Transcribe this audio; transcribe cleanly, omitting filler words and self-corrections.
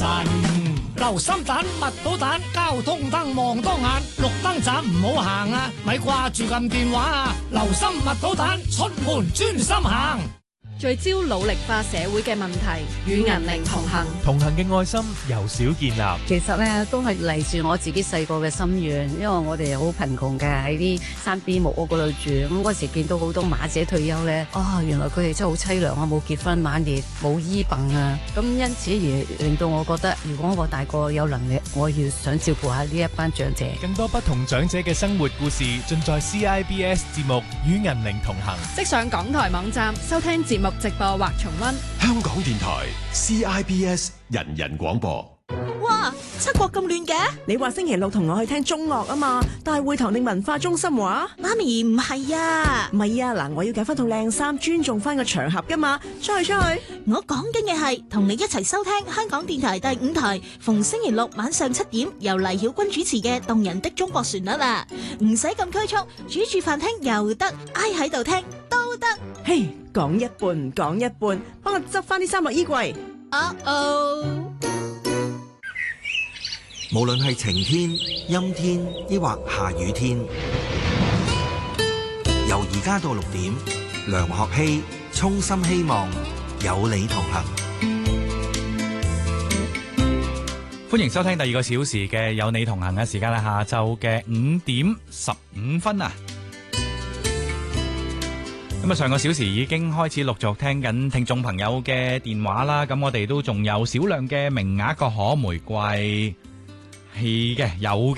神。留心蛋、蜜到蛋，交通燈望多眼，綠燈盞唔好行啊！咪掛住撳電話啊！留心蜜到蛋，出門專心行。 聚焦努力化社會嘅問題，與銀齡同行。 同行嘅愛心由少建立。 其實咧都係嚟自我自己細個嘅心願，因為我哋好貧窮嘅，喺啲山邊木屋嗰度住。咁嗰時見到好多馬姐退休咧，原來佢哋真係好淒涼啊！冇結婚晚年，冇醫病啊。咁因此而令到我覺得，如果我大個有能力，我要想照顧下呢一班長者。 更多不同長者嘅生活故事，盡在 CIBS 節目《與銀齡同行》。 即上港台網站收聽節目直播或重溫。 香港電台 CIBS 人人廣播。 哇，七國咁亂嘅？ 你話星期六同我去聽中樂啊嘛？大會堂定文化中心話？ 媽咪唔係啊， 唔係啊，嗱，我要揀翻套靚衫，尊重翻個場合噶嘛。出去， 我講緊嘅係同你一齊收聽香港電台第5台，逢星期六晚上7點由黎曉君主持嘅動人的中國旋律啊！唔使咁拘束，煮住飯聽又得，挨喺度聽都得。 嘿，講一半唔講一半，幫我執翻啲衫落衣櫃。 無論係晴天、陰天，抑或下雨天，由而家到6點，梁學希衷心希望有你同行。 歡迎收聽第2個小時嘅有你同行嘅時間啦，下晝嘅5點15分啊！咁啊，上個小時已經開始陸續聽緊聽眾朋友嘅電話啦，咁我哋都仲有少量嘅名額個可玫瑰係嘅，有嘅。